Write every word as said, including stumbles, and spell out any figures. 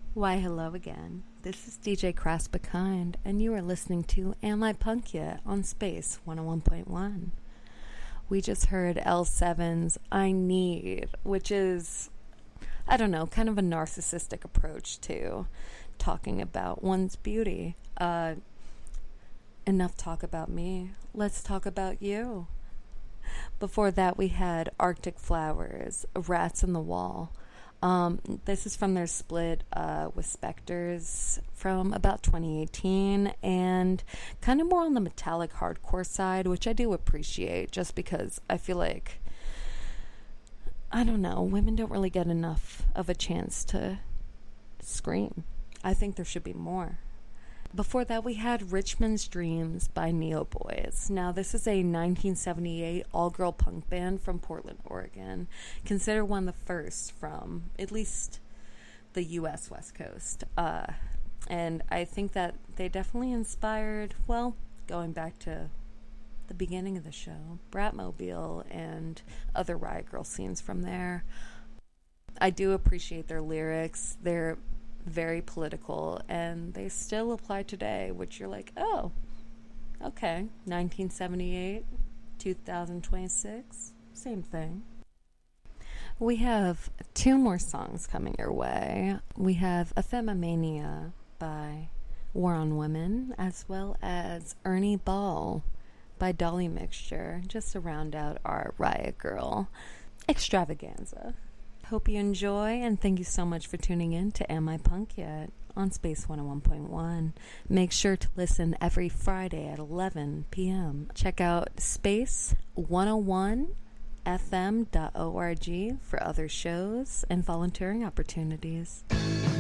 Why, hello again. This is D J Crass Bekind, and you are listening to Am I Punk Yet on Space one oh one point one. We just heard L seven's I Need, which is, I don't know, kind of a narcissistic approach to talking about one's beauty. Uh, enough talk about me. Let's talk about you. Before that, we had Arctic Flowers, Rats in the Wall. Um, this is from their split uh, with Spectres from about twenty eighteen, and kind of more on the metallic hardcore side, which I do appreciate, just because I feel like, I don't know, women don't really get enough of a chance to scream. I think there should be more. Before that, we had Richmond's Dreams by Neo Boys. Now, this is a nineteen seventy-eight all-girl punk band from Portland, Oregon. Considered one of the first from at least the U S West Coast. Uh, and I think that they definitely inspired, well, going back to the beginning of the show, Bratmobile and other Riot Girl scenes from there. I do appreciate their lyrics. They're very political, and they still apply today, which you're like, oh, okay, nineteen seventy-eight, two thousand twenty-six, same thing. We have two more songs coming your way. We have Ephemomania by War on Women, as well as Ernie Ball by Dolly Mixture, just to round out our Riot Girl extravaganza. Hope you enjoy, and thank you so much for tuning in to Am I Punk Yet on Space one oh one point one. Make sure to listen every Friday at eleven p.m. Check out space one oh one f m dot org for other shows and volunteering opportunities.